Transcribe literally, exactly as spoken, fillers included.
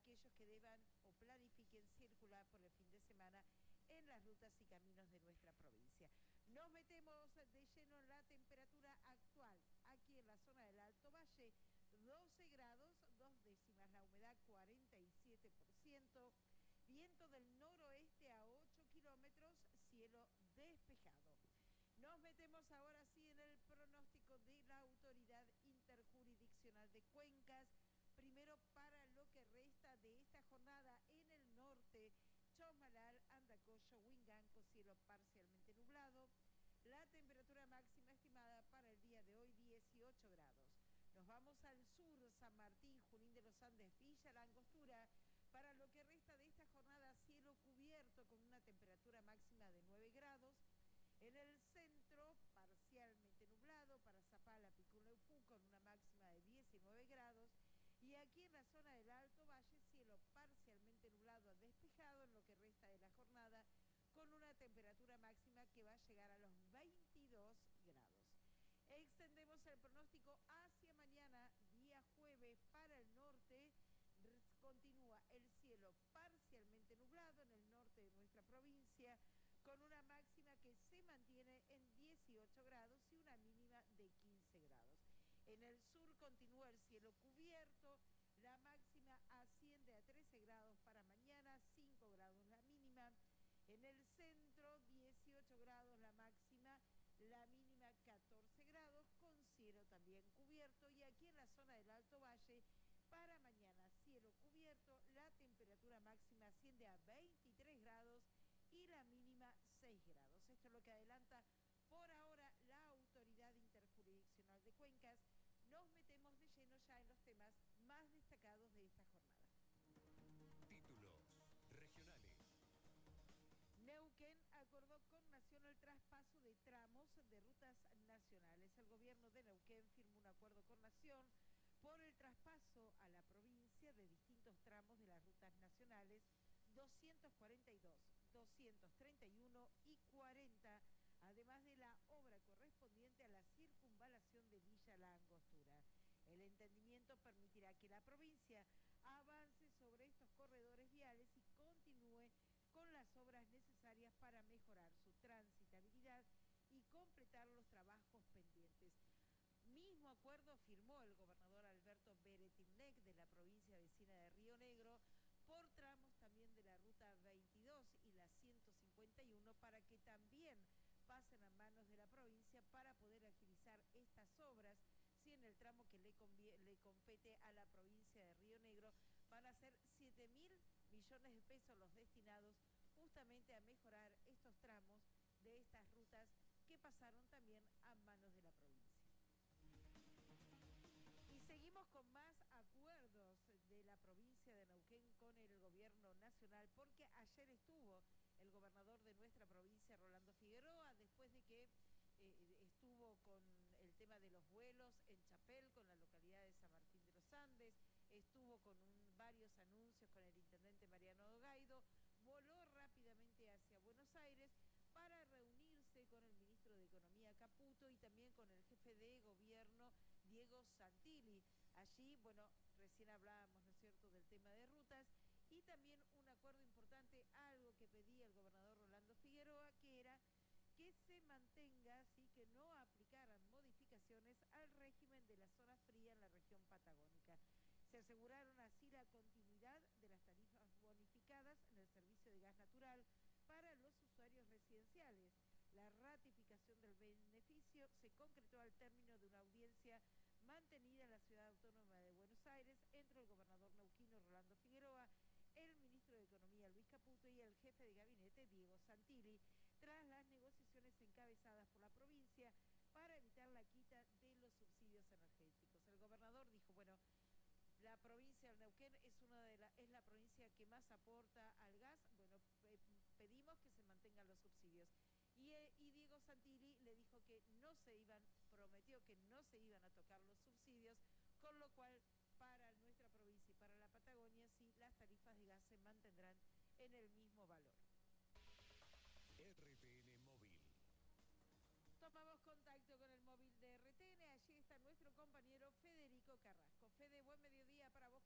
aquellos que deban o planifiquen circular por el fin de semana en las rutas y caminos de nuestra provincia. Nos metemos de lleno en la temperatura actual, aquí en la zona del Alto Valle, doce grados, dos décimas, la humedad cuarenta y siete por ciento, viento del noroeste a ocho kilómetros, cielo despejado. Nos metemos ahora sí en el pronóstico de la Autoridad Interjurisdiccional de Cuencas. Primero, para lo que resta de esta jornada en el norte, Chomalal, Andacollo, Huinganco, cielo parcialmente nublado. La temperatura máxima estimada para el día de hoy, dieciocho grados. Nos vamos al sur, San Martín, Junín de los Andes, Villa La Angostura. Para lo que resta de esta jornada, cielo cubierto con una temperatura máxima de nueve grados. En el centro, parcialmente nublado, para Zapala, Piculeupú, con una máxima de diecinueve grados. Y aquí en la zona del Alto Valle, cielo parcialmente nublado a despejado en lo que resta de la jornada, con una temperatura máxima que va a llegar a los veintidós grados. Extendemos el pronóstico hacia mañana, día jueves, para el norte. Continúa el cielo parcialmente nublado en el norte de nuestra provincia, con una máxima que se mantiene en dieciocho grados y una mínima de quince grados. En el sur continúa el cielo cubierto, la máxima asciende a trece grados para mañana, cinco grados la mínima. En el centro, dieciocho grados la máxima, la mínima catorce grados, con cielo también cubierto. Y aquí en la zona del Alto Valle, para mañana, cielo cubierto, la temperatura máxima asciende a veintitrés grados y la mínima seis grados. Esto es lo que adelanta por ahora la Autoridad Interjurisdiccional de Cuencas. Nos metemos de lleno ya en los temas más destacados de esta jornada. Títulos regionales. Neuquén acordó con Nación el traspaso de tramos de rutas nacionales. El gobierno de Neuquén firmó un acuerdo con Nación por el traspaso a la provincia de distintos tramos de las rutas nacionales doscientos cuarenta y dos, doscientos treinta y uno y cuarenta, además de la obra correspondiente a la circunvalación de Villa La Angostura. El entendimiento permitirá que la provincia avance sobre estos corredores viales y continúe con las obras necesarias para mejorar su transitabilidad y completar los trabajos pendientes. Mismo acuerdo firmó el gobernador Alberto Beretilnec de la provincia vecina de Río Negro por tramos también de la ruta veintidós y la ciento cincuenta y uno para que también pasen a manos de la provincia para poder agilizar estas obras. Si en el tramo que le, le compete a la provincia de Río Negro van a ser siete mil millones de pesos los destinados justamente a mejorar estos tramos de estas rutas que pasaron también a manos de la provincia. Y seguimos con más acuerdos de la provincia de Neuquén con el gobierno nacional, porque ayer estuvo el gobernador de nuestra provincia, Rolando Figueroa, después de que eh, estuvo con el tema de los vuelos en Chapel, con la localidad de San Martín de los Andes, estuvo con un, varios anuncios con el intendente Mariano Dogaido, voló rápidamente hacia Buenos Aires para reunirse con el ministro de Economía Caputo y también con el jefe de gobierno Diego Santilli. Allí, bueno, recién hablábamos, ¿no es cierto?, del tema de rutas y también un acuerdo importante, algo que pedía el gobernador Rolando Figueroa, que era que se mantenga, así que no aplicaran modificaciones al régimen de la zona fría en la región patagónica. Se aseguraron así la continuidad de las tarifas bonificadas en el servicio de gas natural para los usuarios residenciales. La ratificación del beneficio se concretó al término de una audiencia mantenida en la Ciudad Autónoma de Buenos Aires entre el gobernador neuquino Rolando Figueroa, el ministro de Economía Luis Caputo y el jefe de gabinete Diego Santilli, tras las negociaciones encabezadas por la provincia para evitar la quita de los subsidios energéticos. El gobernador dijo, bueno, la provincia del Neuquén es una de la, es la provincia que más aporta al gas. Bueno, pe pedimos que se mantengan los subsidios. Y, eh, y Diego Santilli le dijo que no se iban, prometió que no se iban a tocar los subsidios, con lo cual para nuestra provincia y para la Patagonia sí las tarifas de gas se mantendrán en el mismo valor. R T N Móvil. Tomamos contacto con el móvil de R T N, allí está nuestro compañero Federico Carrasco. Fede, buen mediodía.